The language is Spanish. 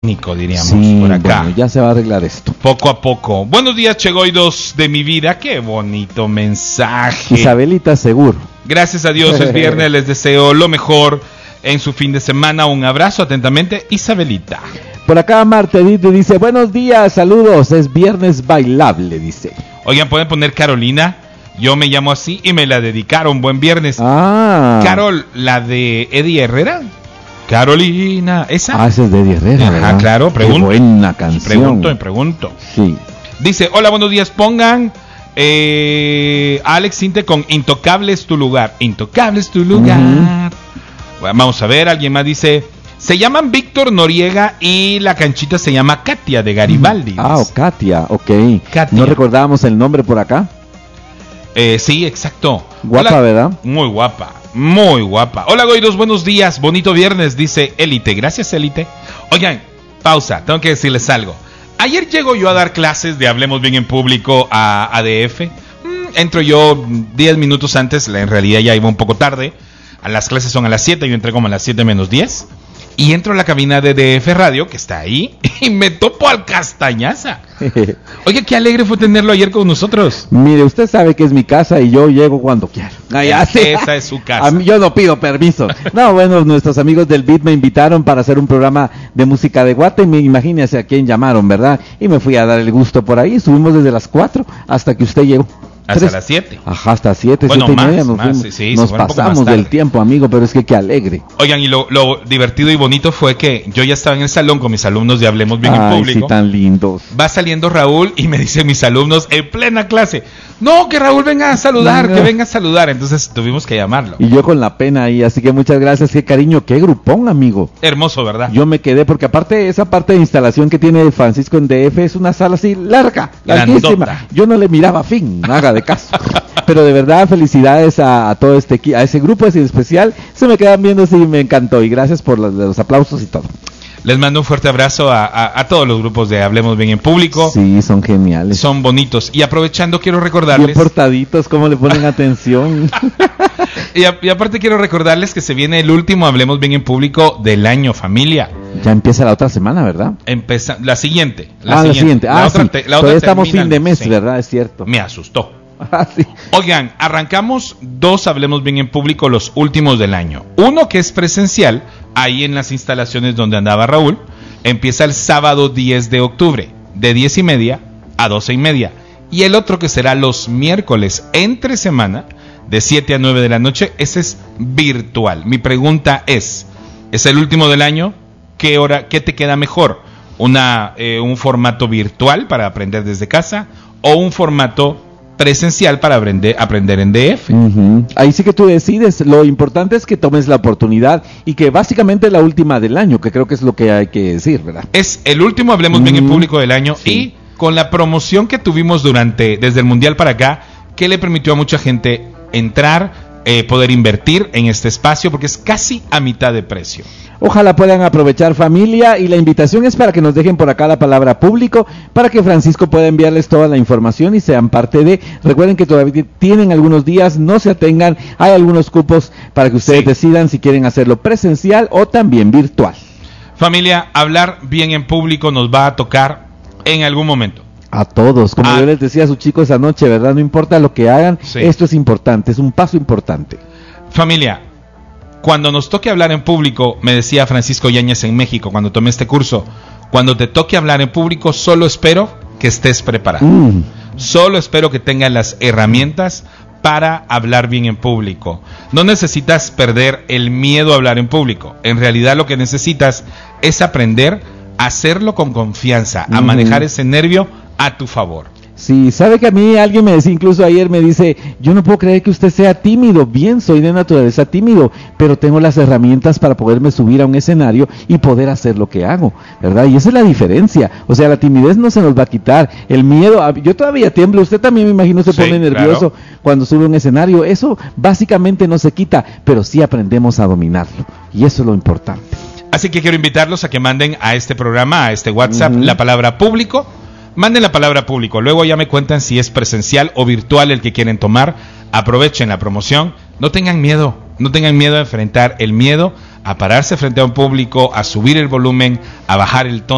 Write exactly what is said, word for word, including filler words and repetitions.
técnico, diríamos, sí, por acá. Bueno, ya se va a arreglar esto. Poco a poco. Buenos días, Chegoidos de mi vida. Qué bonito mensaje. Isabelita, seguro. Gracias a Dios, es viernes. Les deseo lo mejor en su fin de semana. Un abrazo atentamente, Isabelita. Por acá Marta Edith dice, buenos días, saludos, es viernes bailable, dice. Oigan, ¿pueden poner Carolina? Yo me llamo así y me la dedicaron. Buen viernes. Ah. Carol, la de Eddie Herrera. Carolina, ¿esa? Ah, esa es de Eddie Herrera, Ajá, ¿verdad? claro, pregunto. Qué buena canción. Pregunto, pregunto. Sí. Dice, hola, buenos días, pongan eh, Alex Sinte con Intocable es tu lugar. Intocable es tu lugar. Uh-huh. Bueno, vamos a ver, alguien más dice, se llaman Víctor Noriega y la canchita se llama Katia de Garibaldi. Ah, o Katia, ok. Katia. ¿No recordábamos el nombre por acá? Eh, sí, exacto. Guapa, hola, ¿verdad? Muy guapa, muy guapa. Hola, Goidos, buenos días, bonito viernes, dice Élite. Gracias, Élite. Oigan, pausa, tengo que decirles algo. Ayer llego yo a dar clases de Hablemos Bien en Público a A D F. Mm, entro yo diez minutos antes, en realidad ya iba un poco tarde. A las clases son a las siete, yo entré como a las siete menos diez. Y entro a la cabina de D F Radio, que está ahí, y me topo al Castañaza. Oye, qué alegre fue tenerlo ayer con nosotros. Mire, usted sabe que es mi casa y yo llego cuando quiero. Ah, ya sé. Esa es su casa. A mí, yo no pido permiso. No, bueno, nuestros amigos del Beat me invitaron para hacer un programa de música de Guate. Me imagínese a quién llamaron, ¿verdad? Y me fui a dar el gusto por ahí. Subimos desde las cuatro hasta que usted llegó. Hasta Tres. las siete. Ajá, hasta siete, bueno, siete más, y media nos, más, fuimos, sí, sí, nos pasamos del tiempo, amigo, pero es que qué alegre. Oigan, y lo, lo divertido y bonito fue que yo ya estaba en el salón con mis alumnos de Hablemos Bien Ay, en Público. Sí, tan lindos. Va saliendo Raúl y me dicen mis alumnos en plena clase, no, que Raúl venga a saludar, venga. que venga a saludar. Entonces tuvimos que llamarlo. Y yo con la pena ahí, así que muchas gracias, qué cariño, qué grupón, amigo. Hermoso, ¿verdad? Yo me quedé, porque aparte esa parte de instalación que tiene Francisco en D F es una sala así larga, larguísima. Yo no le miraba fin, no haga de caso. Pero de verdad, felicidades a, a todo este a ese grupo, ese especial. Se me quedan viendo así y me encantó. Y gracias por los, los aplausos y todo. Les mando un fuerte abrazo a, a, a todos los grupos de Hablemos Bien en Público. Sí, son geniales. Son bonitos. Y aprovechando, quiero recordarles... Bien portaditos, cómo le ponen atención. y, a, y aparte quiero recordarles que se viene el último Hablemos Bien en Público del año, familia. Ya empieza la otra semana, ¿verdad? Empeza, la siguiente. La ah, siguiente. la siguiente. Ah, la sí. Otra te, la otra estamos fin de mes, sí. ¿Verdad? Es cierto. Me asustó. Ah, sí. Oigan, arrancamos dos Hablemos Bien en Público, los últimos del año. Uno que es presencial, ahí en las instalaciones donde andaba Raúl, empieza el sábado diez de octubre, de diez y media a doce y media. Y el otro que será los miércoles entre semana, de siete a nueve de la noche, ese es virtual. Mi pregunta es, ¿es el último del año? ¿Qué hora, qué te queda mejor? Una, eh, ¿Un formato virtual para aprender desde casa o un formato presencial para aprender, aprender en D F? Uh-huh. Ahí sí que tú decides. Lo importante es que tomes la oportunidad y que básicamente es la última del año, que creo que es lo que hay que decir, ¿verdad? Es el último Hablemos uh-huh. Bien en Público del año, sí. Y con la promoción que tuvimos durante desde el Mundial para acá, que le permitió a mucha gente entrar, eh, poder invertir en este espacio, porque es casi a mitad de precio. Ojalá puedan aprovechar, familia, y la invitación es para que nos dejen por acá la palabra público, para que Francisco pueda enviarles toda la información y sean parte de. Recuerden que todavía tienen algunos días, no se atengan, hay algunos cupos para que ustedes sí. decidan si quieren hacerlo presencial o también virtual. Familia, hablar bien en público nos va a tocar en algún momento. A todos, como ah. yo les decía a sus chicos anoche, ¿verdad? No importa lo que hagan, sí. esto es importante, es un paso importante. Familia, cuando nos toque hablar en público, me decía Francisco Yáñez en México cuando tomé este curso, cuando te toque hablar en público, solo espero que estés preparado. Mm. Solo espero que tengas las herramientas para hablar bien en público. No necesitas perder el miedo a hablar en público. En realidad lo que necesitas es aprender a hacerlo con confianza, a mm. manejar ese nervio a tu favor. Sí, sabe que a mí alguien me decía, incluso ayer me dice, yo no puedo creer que usted sea tímido. Bien, soy de naturaleza tímido, pero tengo las herramientas para poderme subir a un escenario y poder hacer lo que hago, ¿verdad? Y esa es la diferencia. O sea, la timidez no se nos va a quitar. El miedo, yo todavía tiemblo, usted también me imagino se sí, pone nervioso claro. cuando sube a un escenario. Eso básicamente no se quita, pero sí aprendemos a dominarlo. Y eso es lo importante. Así que quiero invitarlos a que manden a este programa, a este WhatsApp, uh-huh. la palabra público. Manden la palabra público, luego ya me cuentan si es presencial o virtual el que quieren tomar. Aprovechen la promoción, no tengan miedo, no tengan miedo a enfrentar el miedo, a pararse frente a un público, a subir el volumen, a bajar el tono.